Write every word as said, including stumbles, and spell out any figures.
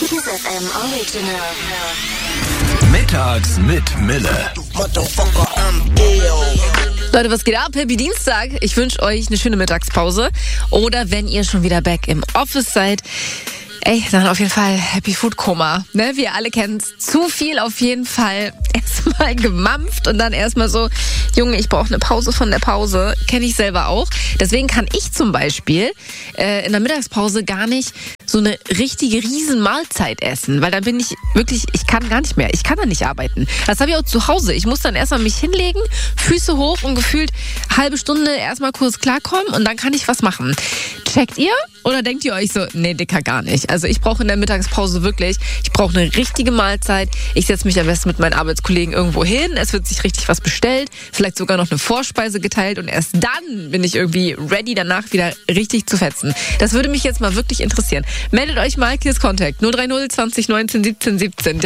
Kiss F M Original. Mittags mit Mille. Leute, was geht ab? Happy Dienstag. Ich wünsche euch eine schöne Mittagspause. Oder wenn ihr schon wieder back im Office seid, ey, dann auf jeden Fall Happy Food Koma. Ne, wir alle kennen es. Zu viel auf jeden Fall. Erstmal gemampft und dann erstmal so, Junge, ich brauche eine Pause von der Pause. Kenne ich selber auch. Deswegen kann ich zum Beispiel äh, in der Mittagspause gar nicht so eine richtige riesen Mahlzeit essen, weil dann bin ich wirklich, ich kann gar nicht mehr. Ich kann dann nicht arbeiten. Das habe ich auch zu Hause. Ich muss dann erstmal mich hinlegen, Füße hoch und gefühlt halbe Stunde erstmal kurz klarkommen und dann kann ich was machen. Checkt ihr? Oder denkt ihr euch so, nee, Dicker, gar nicht. Also ich brauche in der Mittagspause wirklich, ich brauche eine richtige Mahlzeit. Ich setze mich am besten mit meinen Arbeitskollegen irgendwo hin. Es wird sich richtig was bestellt, vielleicht sogar noch eine Vorspeise geteilt und erst dann bin ich irgendwie ready, danach wieder richtig zu fetzen. Das würde mich jetzt mal wirklich interessieren. Meldet euch mal, Kiss Contact null drei null zwanzig neunzehn siebzehn siebzehn.